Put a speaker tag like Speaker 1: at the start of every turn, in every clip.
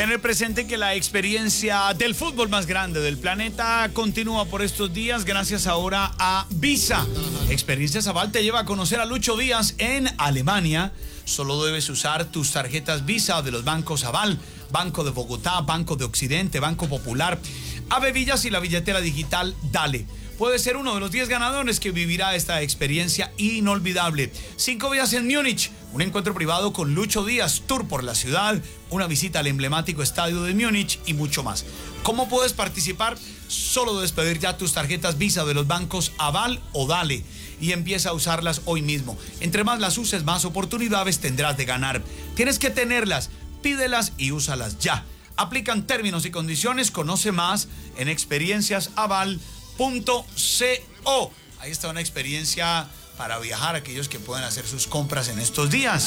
Speaker 1: Tener presente que la experiencia del fútbol más grande del planeta continúa por estos días gracias ahora a Visa. Experiencias Aval te lleva a conocer a Lucho Díaz en Alemania. Solo debes usar tus tarjetas Visa de los bancos Aval, Banco de Bogotá, Banco de Occidente, Banco Popular, Ave Villas y la billetera digital Dale. Puede ser uno de los 10 ganadores que vivirá esta experiencia inolvidable. 5 días en Múnich, un encuentro privado con Lucho Díaz, tour por la ciudad, una visita al emblemático estadio de Múnich y mucho más. ¿Cómo puedes participar? Solo debes pedir ya tus tarjetas Visa de los bancos Aval o Dale y empieza a usarlas hoy mismo. Entre más las uses, más oportunidades tendrás de ganar. Tienes que tenerlas, pídelas y úsalas ya. Aplican términos y condiciones, conoce más en experienciasaval.co. Ahí está una experiencia para viajar, aquellos que pueden hacer sus compras en estos días.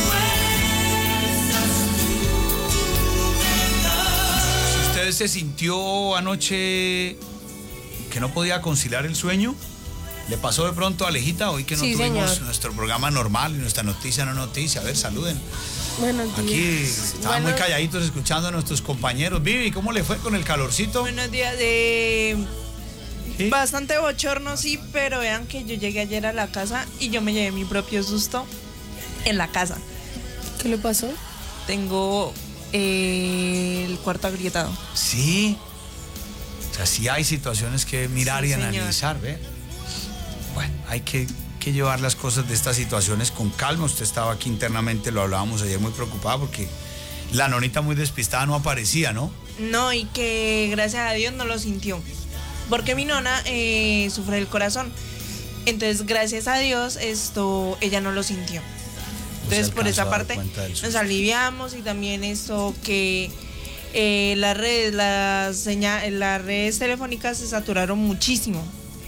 Speaker 1: Si usted se sintió anoche que no podía conciliar el sueño, ¿le pasó de pronto a Alejita hoy que no tuvimos señor. Nuestro programa normal y nuestra noticia no noticia? A ver, saluden.
Speaker 2: Buenos días.
Speaker 1: Aquí estaban muy calladitos escuchando a nuestros compañeros. Vivi, ¿cómo le fue con el calorcito?
Speaker 2: Buenos días. ¿Sí? Bastante bochorno, sí, pero vean que yo llegué ayer a la casa y yo me llevé mi propio susto en la casa.
Speaker 3: ¿Qué le pasó?
Speaker 2: Tengo el cuarto agrietado.
Speaker 1: Sí. O sea, sí hay situaciones que mirar y analizar, ¿ve? Bueno, hay que llevar las cosas de estas situaciones con calma. Usted estaba aquí internamente, lo hablábamos ayer, muy preocupada porque la nonita muy despistada no aparecía, ¿no?
Speaker 2: No, y que gracias a Dios no lo sintió. Porque mi nona sufre del corazón. Entonces, gracias a Dios, ella no lo sintió. Entonces, por esa parte nos aliviamos y también esto que las redes telefónicas se saturaron muchísimo.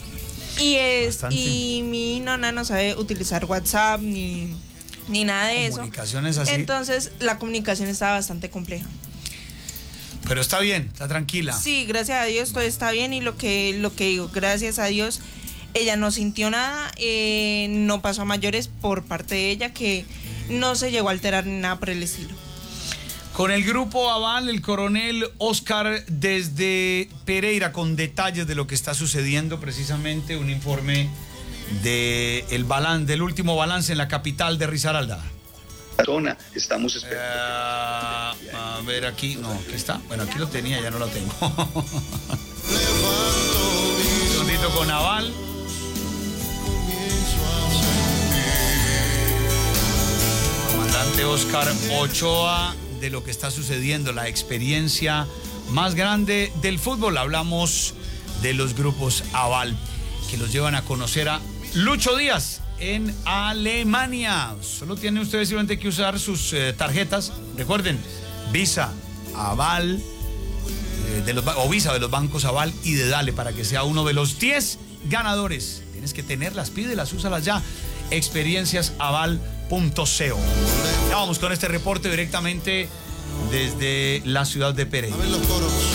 Speaker 2: Y mi nona no sabe utilizar WhatsApp ni nada de eso.
Speaker 1: Comunicaciones así.
Speaker 2: Entonces, la comunicación estaba bastante compleja.
Speaker 1: Pero está bien, está tranquila.
Speaker 2: Sí, gracias a Dios todo está bien y lo que digo, gracias a Dios ella no sintió nada, no pasó a mayores por parte de ella, que no se llegó a alterar ni nada por el estilo.
Speaker 1: Con el grupo Aval, el coronel Oscar desde Pereira con detalles de lo que está sucediendo, precisamente un informe del último balance en la capital de Risaralda.
Speaker 4: Estamos esperando.
Speaker 1: A ver aquí, no, ¿qué está? Bueno, aquí lo tenía, ya no lo tengo. Un segundito con Aval. Comandante Oscar Ochoa, de lo que está sucediendo, la experiencia más grande del fútbol. Hablamos de los grupos Aval, que los llevan a conocer a Lucho Díaz en Alemania. Solo tienen ustedes simplemente que usar sus tarjetas. Recuerden, Visa, Aval, o Visa de los bancos Aval y de Dale, para que sea uno de los 10 ganadores. Tienes que tenerlas, pídelas, úsalas ya. Experienciasaval.co. Ya vamos con este reporte directamente desde la ciudad de Pereira.